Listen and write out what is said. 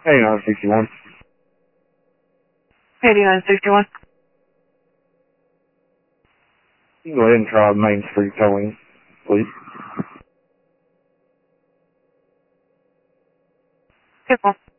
8961. 8961. You can go ahead and try Main Street towing, please. People.